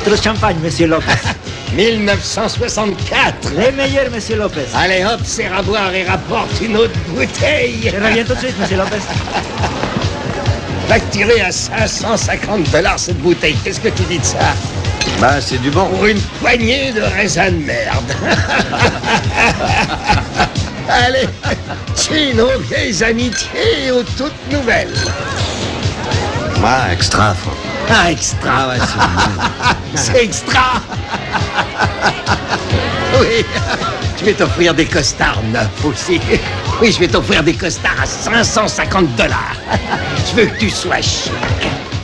Votre champagne, monsieur Lopez. 1964. Les meilleurs, monsieur Lopez. Allez hop, serre à boire et rapporte une autre bouteille. Je reviens tout de suite, monsieur Lopez. Facturé à $550 cette bouteille. Qu'est-ce que tu dis de ça? Bah, c'est du bon. Pour une poignée de raisins de merde. Allez, Chino, vieilles amitiés aux toutes nouvelles. Ouais, extra, Franck. Ah, extra. Ah ouais, c'est bon. C'est extra. Oui, je vais t'offrir des costards neufs aussi. Oui, je vais t'offrir des costards à $550. Je veux que tu sois chic.